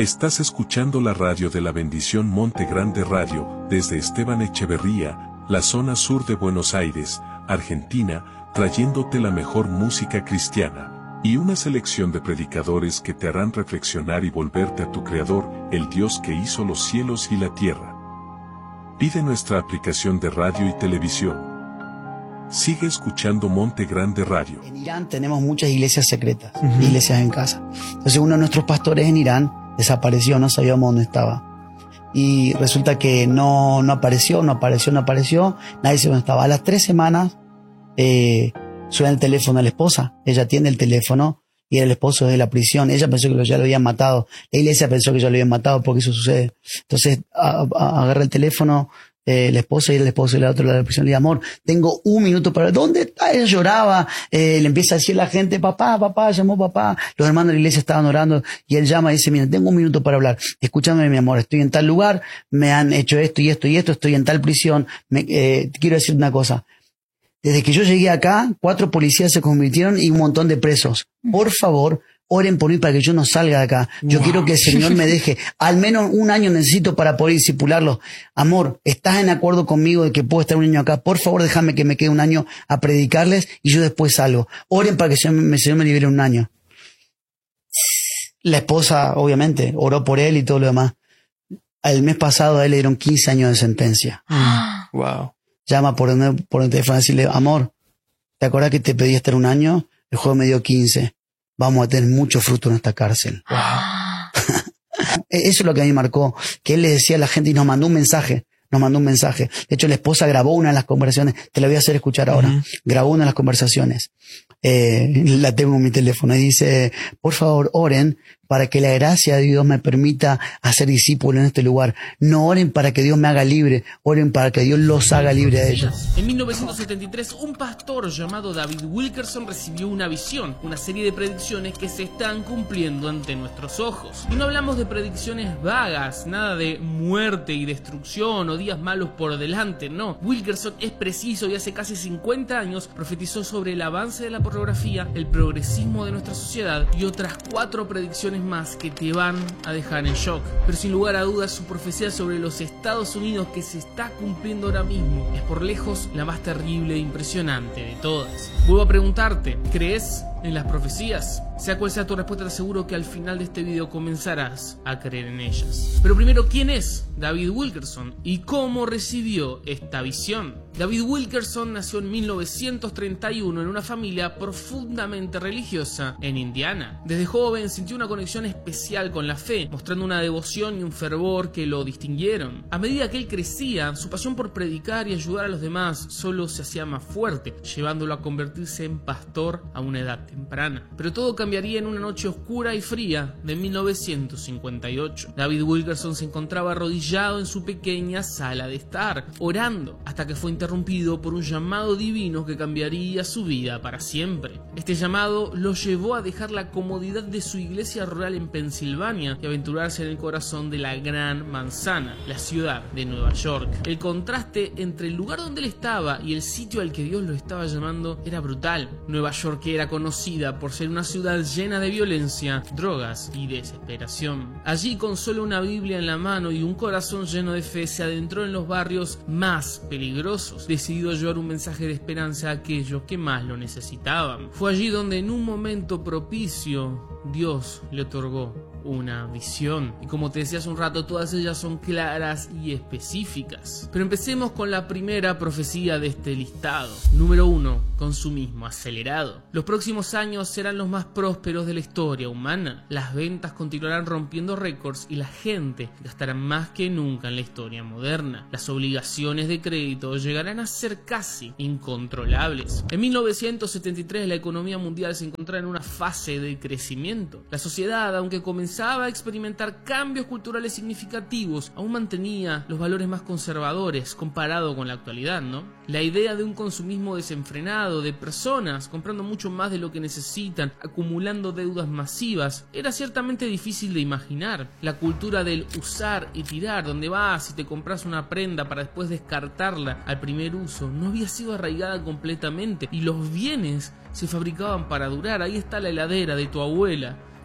Estás escuchando la radio de la bendición Monte Grande Radio, desde Esteban Echeverría, la zona sur de Buenos Aires, Argentina, trayéndote la mejor música cristiana, y una selección de predicadores que te harán reflexionar y volverte a tu Creador, el Dios que hizo los cielos y la tierra. Pide nuestra aplicación de radio y televisión. Sigue escuchando Monte Grande Radio. En Irán tenemos muchas iglesias secretas, iglesias en casa. Entonces uno de nuestros pastores en Irán desapareció, no sabíamos dónde estaba. Y resulta que no apareció, nadie sabía dónde estaba. A las 3 semanas suena el teléfono de la esposa, ella atiende el teléfono y era el esposo de la prisión. Ella pensó que ya lo habían matado, la iglesia pensó que ya lo habían matado porque eso sucede. Entonces agarra el teléfono, la esposa y el esposo y la otra de la prisión le dice: amor, tengo 1 minuto para... ¿Dónde está? Ella lloraba, le empieza a decir a la gente: papá, llamó papá. Los hermanos de la iglesia estaban orando y él llama y dice: mira, tengo 1 minuto para hablar, escúchame mi amor, estoy en tal lugar, me han hecho esto y esto y esto, estoy en tal prisión, quiero decir una cosa. Desde que yo llegué acá, 4 policías se convirtieron y un montón de presos. Por favor, oren por mí para que yo no salga de acá. Yo quiero que el Señor me deje. Al menos 1 año necesito para poder discipularlo. Amor, ¿estás en acuerdo conmigo de que puedo estar 1 año acá? Por favor, déjame que me quede 1 año a predicarles y yo después salgo. Oren para que el Señor me libere 1 año. La esposa, obviamente, oró por él y todo lo demás. El mes pasado a él le dieron 15 años de sentencia. Wow. Llama por el teléfono a decirle: amor, ¿te acuerdas que te pedí estar 1 año? El juez me dio 15. Vamos a tener mucho fruto en esta cárcel. Wow. Eso es lo que a mí marcó, que él le decía a la gente y nos mandó un mensaje. De hecho, la esposa grabó una de las conversaciones. Te la voy a hacer escuchar ahora. Grabó una de las conversaciones. La tengo en mi teléfono. Y dice: por favor, oren para que la gracia de Dios me permita hacer discípulos en este lugar. No oren para que Dios me haga libre. Oren para que Dios los haga libre a ellos. En 1973, un pastor llamado David Wilkerson recibió una visión, una serie de predicciones que se están cumpliendo ante nuestros ojos. Y no hablamos de predicciones vagas, nada de muerte y destrucción o días malos por delante, no. Wilkerson es preciso y hace casi 50 años profetizó sobre el avance de la pornografía, el progresismo de nuestra sociedad y otras 4 predicciones más que te van a dejar en shock. Pero sin lugar a dudas, su profecía sobre los Estados Unidos que se está cumpliendo ahora mismo es por lejos la más terrible e impresionante de todas. Vuelvo a preguntarte, ¿crees en las profecías? Sea cual sea tu respuesta, te aseguro que al final de este video comenzarás a creer en ellas. Pero primero, ¿quién es David Wilkerson y cómo recibió esta visión? David Wilkerson nació en 1931 en una familia profundamente religiosa en Indiana. Desde joven sintió una conexión especial con la fe, mostrando una devoción y un fervor que lo distinguieron. A medida que él crecía, su pasión por predicar y ayudar a los demás solo se hacía más fuerte, llevándolo a convertirse en pastor a una edad temprana. Pero todo cambiaría en una noche oscura y fría de 1958. David Wilkerson se encontraba arrodillado en su pequeña sala de estar, orando, hasta que fue interrumpido por un llamado divino que cambiaría su vida para siempre. Este llamado lo llevó a dejar la comodidad de su iglesia rural en Pensilvania y aventurarse en el corazón de la Gran Manzana, la ciudad de Nueva York. El contraste entre el lugar donde él estaba y el sitio al que Dios lo estaba llamando era brutal. Nueva York era conocida por ser una ciudad llena de violencia, drogas y desesperación. Allí, con solo una Biblia en la mano y un corazón lleno de fe, se adentró en los barrios más peligrosos, decidido a llevar un mensaje de esperanza a aquellos que más lo necesitaban. Fue allí donde en un momento propicio Dios le otorgó una visión. Y como te decía hace un rato, todas ellas son claras y específicas. Pero empecemos con la primera profecía de este listado. Número 1. Consumismo acelerado. Los próximos años serán los más prósperos de la historia humana. Las ventas continuarán rompiendo récords y la gente gastará más que nunca en la historia moderna. Las obligaciones de crédito llegarán a ser casi incontrolables. En 1973 la economía mundial se encontraba en una fase de crecimiento. La sociedad, aunque comenzaba a experimentar cambios culturales significativos, aún mantenía los valores más conservadores comparado con la actualidad, ¿no? La idea de un consumismo desenfrenado, de personas comprando mucho más de lo que necesitan, acumulando deudas masivas, era ciertamente difícil de imaginar. La cultura del usar y tirar, donde vas y te compras una prenda para después descartarla al primer uso, no había sido arraigada completamente y los bienes se fabricaban para durar. Ahí está la heladera de tu abuela,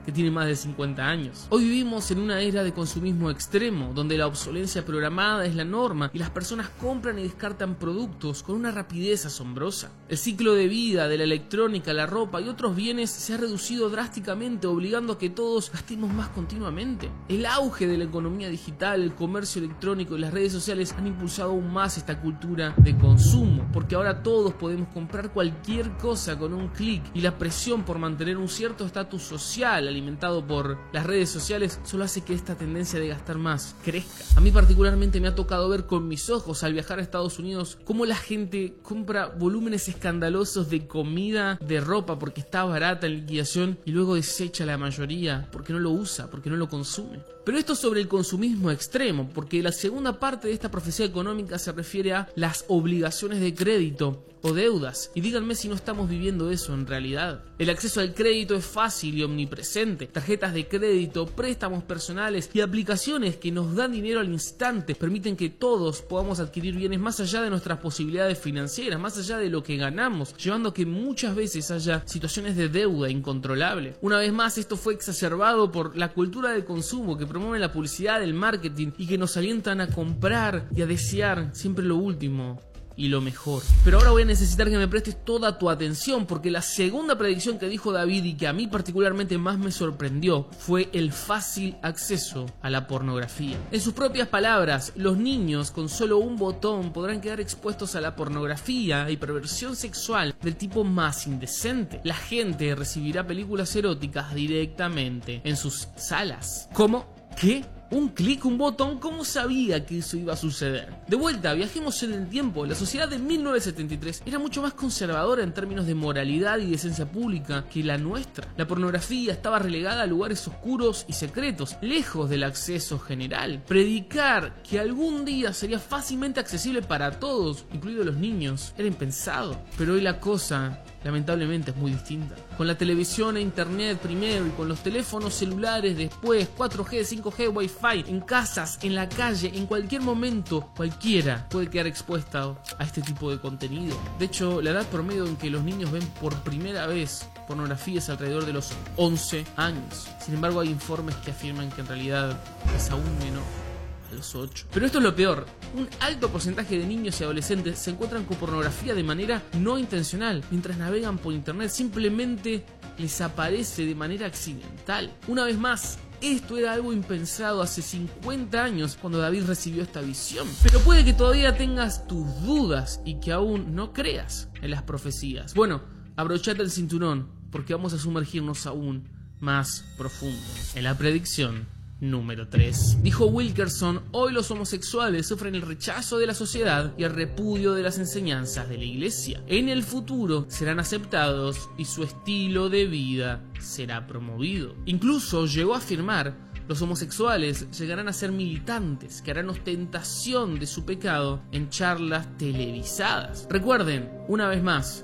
que tiene más de 50 años. Hoy vivimos en una era de consumismo extremo, donde la obsolencia programada es la norma y las personas compran y descartan productos con una rapidez asombrosa. El ciclo de vida de la electrónica, la ropa y otros bienes se ha reducido drásticamente, obligando a que todos gastemos más continuamente. El auge de la economía digital, el comercio electrónico y las redes sociales han impulsado aún más esta cultura de consumo, porque ahora todos podemos comprar cualquier cosa con un clic, y la presión por mantener un cierto estatus social alimentado por las redes sociales solo hace que esta tendencia de gastar más crezca. A mí particularmente me ha tocado ver con mis ojos al viajar a Estados Unidos cómo la gente compra volúmenes escandalosos de comida, de ropa porque está barata en liquidación, y luego desecha la mayoría porque no lo usa, porque no lo consume. Pero esto sobre el consumismo extremo, porque la segunda parte de esta profecía económica se refiere a las obligaciones de crédito o deudas. Y díganme si no estamos viviendo eso en realidad. El acceso al crédito es fácil y omnipresente. Tarjetas de crédito, préstamos personales y aplicaciones que nos dan dinero al instante permiten que todos podamos adquirir bienes más allá de nuestras posibilidades financieras, más allá de lo que ganamos, llevando a que muchas veces haya situaciones de deuda incontrolable. Una vez más, esto fue exacerbado por la cultura del consumo que promueven la publicidad, el marketing y que nos alientan a comprar y a desear siempre lo último y lo mejor. Pero ahora voy a necesitar que me prestes toda tu atención, porque la segunda predicción que dijo David y que a mí particularmente más me sorprendió fue el fácil acceso a la pornografía. En sus propias palabras, los niños con solo un botón podrán quedar expuestos a la pornografía y perversión sexual del tipo más indecente. La gente recibirá películas eróticas directamente en sus salas. ¿Cómo? ¿Qué? ¿Un clic, un botón? ¿Cómo sabía que eso iba a suceder? De vuelta, viajemos en el tiempo. La sociedad de 1973 era mucho más conservadora en términos de moralidad y decencia pública que la nuestra. La pornografía estaba relegada a lugares oscuros y secretos, lejos del acceso general. Predicar que algún día sería fácilmente accesible para todos, incluidos los niños, era impensado. Pero hoy la cosa, lamentablemente, es muy distinta. Con la televisión e internet primero y con los teléfonos celulares después, 4G, 5G, Wi-Fi, en casas, en la calle, en cualquier momento, cualquiera puede quedar expuesta a este tipo de contenido. De hecho, la edad promedio en que los niños ven por primera vez pornografía es alrededor de los 11 años. Sin embargo, hay informes que afirman que en realidad es aún menor, a los 8. Pero esto es lo peor. Un alto porcentaje de niños y adolescentes se encuentran con pornografía de manera no intencional. Mientras navegan por internet, simplemente les aparece de manera accidental. Una vez más, esto era algo impensado hace 50 años cuando David recibió esta visión. Pero puede que todavía tengas tus dudas y que aún no creas en las profecías. Bueno, abrochate el cinturón porque vamos a sumergirnos aún más profundo en la predicción número 3. Dijo Wilkerson: hoy los homosexuales sufren el rechazo de la sociedad y el repudio de las enseñanzas de la iglesia. En el futuro serán aceptados y su estilo de vida será promovido. Incluso llegó a afirmar: los homosexuales llegarán a ser militantes que harán ostentación de su pecado en charlas televisadas. Recuerden, una vez más,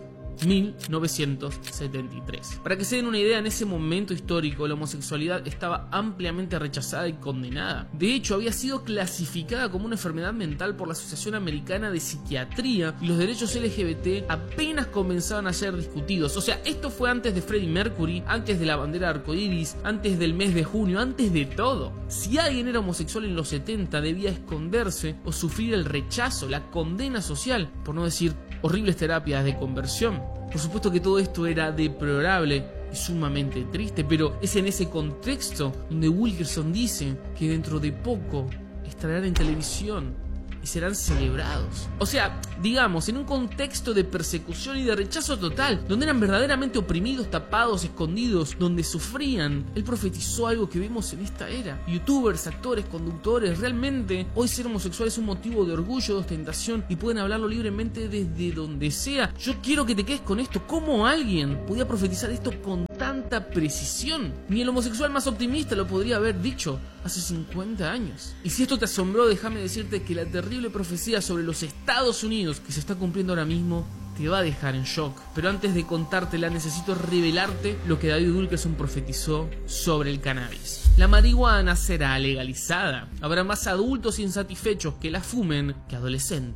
1973. Para que se den una idea, en ese momento histórico la homosexualidad estaba ampliamente rechazada y condenada. De hecho, había sido clasificada como una enfermedad mental por la Asociación Americana de Psiquiatría, y los derechos LGBT apenas comenzaban a ser discutidos. O sea, esto fue antes de Freddie Mercury, antes de la bandera arcoíris, antes del mes de junio, antes de todo. Si alguien era homosexual en los 70, debía esconderse o sufrir el rechazo, la condena social, por no decir horribles terapias de conversión. Por supuesto que todo esto era deplorable y sumamente triste, pero es en ese contexto donde Wilkerson dice que dentro de poco estarán en televisión y serán celebrados. O sea, digamos, en un contexto de persecución y de rechazo total, donde eran verdaderamente oprimidos, tapados, escondidos, donde sufrían, él profetizó algo que vemos en esta era. Youtubers, actores, conductores, realmente hoy ser homosexual es un motivo de orgullo, de ostentación, y pueden hablarlo libremente desde donde sea. Yo quiero que te quedes con esto. ¿Cómo alguien podía profetizar esto con tanta precisión? Ni el homosexual más optimista lo podría haber dicho hace 50 años. Y si esto te asombró, déjame decirte que la terrible profecía sobre los Estados Unidos que se está cumpliendo ahora mismo te va a dejar en shock. Pero antes de contártela, necesito revelarte lo que David Wilkerson profetizó sobre el cannabis. La marihuana será legalizada. Habrá más adultos insatisfechos que la fumen que adolescentes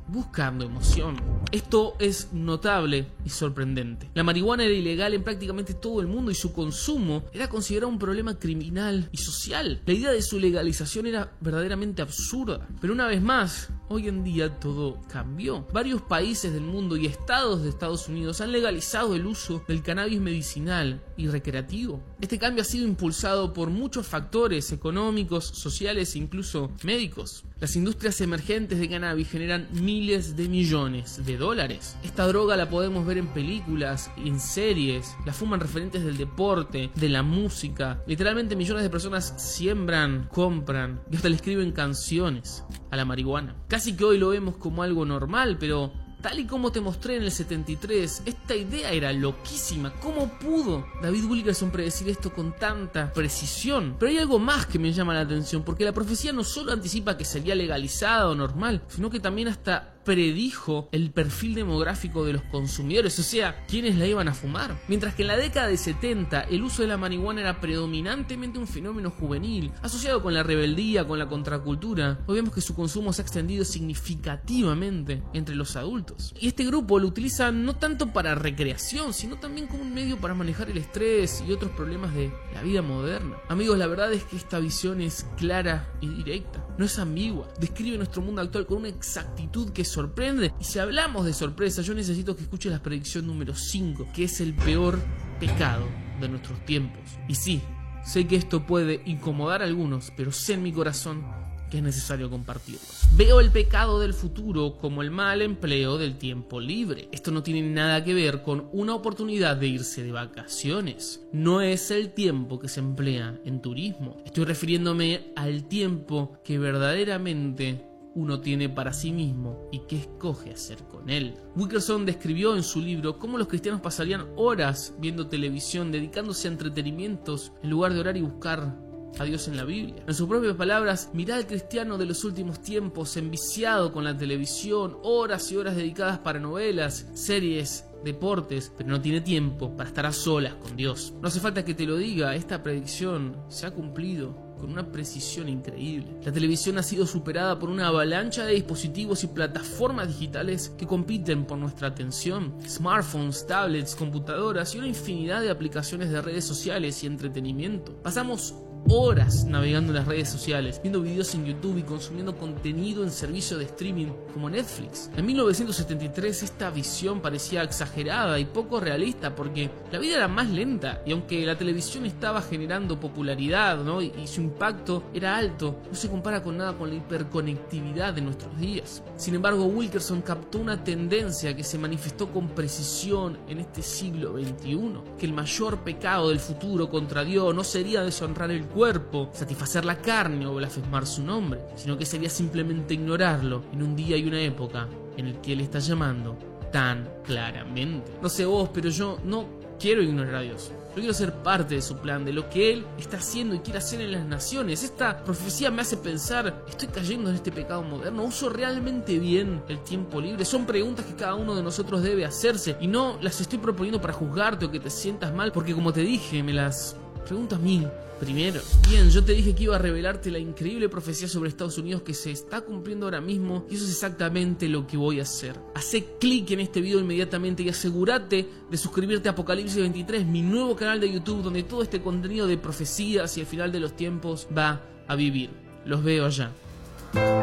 buscando emoción. Esto es notable y sorprendente. La marihuana era ilegal en prácticamente todo el mundo y su consumo era considerado un problema criminal y social. La idea de su legalización era verdaderamente absurda. Pero una vez más, hoy en día todo cambió. Varios países del mundo y estados de Estados Unidos han legalizado el uso del cannabis medicinal y recreativo. Este cambio ha sido impulsado por muchos factores económicos, sociales e incluso médicos. Las industrias emergentes de cannabis generan miles de millones de dólares. Esta droga la podemos ver en películas, en series, la fuman referentes del deporte, de la música. Literalmente millones de personas siembran, compran y hasta le escriben canciones a la marihuana. Casi que hoy lo vemos como algo normal, pero tal y como te mostré en el 73, esta idea era loquísima. ¿Cómo pudo David Wilkerson predecir esto con tanta precisión? Pero hay algo más que me llama la atención, porque la profecía no solo anticipa que sería legalizada o normal, sino que también hasta predijo el perfil demográfico de los consumidores, o sea, quiénes la iban a fumar. Mientras que en la década de 70 el uso de la marihuana era predominantemente un fenómeno juvenil, asociado con la rebeldía, con la contracultura, hoy vemos que su consumo se ha extendido significativamente entre los adultos. Y este grupo lo utiliza no tanto para recreación, sino también como un medio para manejar el estrés y otros problemas de la vida moderna. Amigos, la verdad es que esta visión es clara y directa, no es ambigua, describe nuestro mundo actual con una exactitud que sorprende. Y si hablamos de sorpresa, yo necesito que escuches la predicción número 5, que es el peor pecado de nuestros tiempos. Y sí, sé que esto puede incomodar a algunos, pero sé en mi corazón que es necesario compartirlo. Veo el pecado del futuro como el mal empleo del tiempo libre. Esto no tiene nada que ver con una oportunidad de irse de vacaciones. No es el tiempo que se emplea en turismo. Estoy refiriéndome al tiempo que verdaderamente uno tiene para sí mismo y qué escoge hacer con él. Wilkerson describió en su libro cómo los cristianos pasarían horas viendo televisión, dedicándose a entretenimientos en lugar de orar y buscar a Dios en la Biblia. En sus propias palabras, mirá al cristiano de los últimos tiempos enviciado con la televisión, horas y horas dedicadas para novelas, series, deportes, pero no tiene tiempo para estar a solas con Dios. No hace falta que te lo diga, esta predicción se ha cumplido con una precisión increíble. La televisión ha sido superada por una avalancha de dispositivos y plataformas digitales que compiten por nuestra atención. Smartphones, tablets, computadoras y una infinidad de aplicaciones de redes sociales y entretenimiento. Pasamos horas navegando en las redes sociales, viendo videos en YouTube y consumiendo contenido en servicios de streaming como Netflix. En 1973 esta visión parecía exagerada y poco realista porque la vida era más lenta y aunque la televisión estaba generando popularidad, ¿no? y su impacto era alto, no se compara con nada con la hiperconectividad de nuestros días. Sin embargo, Wilkerson captó una tendencia que se manifestó con precisión en este siglo XXI, que el mayor pecado del futuro contra Dios no sería deshonrar el cuerpo, satisfacer la carne o blasfemar su nombre, sino que sería simplemente ignorarlo en un día y una época en el que Él está llamando tan claramente. No sé vos, pero yo no quiero ignorar a Dios. Yo quiero ser parte de su plan, de lo que Él está haciendo y quiere hacer en las naciones. Esta profecía me hace pensar, ¿estoy cayendo en este pecado moderno? ¿Uso realmente bien el tiempo libre? Son preguntas que cada uno de nosotros debe hacerse y no las estoy proponiendo para juzgarte o que te sientas mal, porque como te dije, me las pregunto a mí primero. Bien, yo te dije que iba a revelarte la increíble profecía sobre Estados Unidos que se está cumpliendo ahora mismo y eso es exactamente lo que voy a hacer. Hacé clic en este video inmediatamente y asegúrate de suscribirte a Apocalipsis 23, mi nuevo canal de YouTube donde todo este contenido de profecías y el final de los tiempos va a vivir. Los veo allá.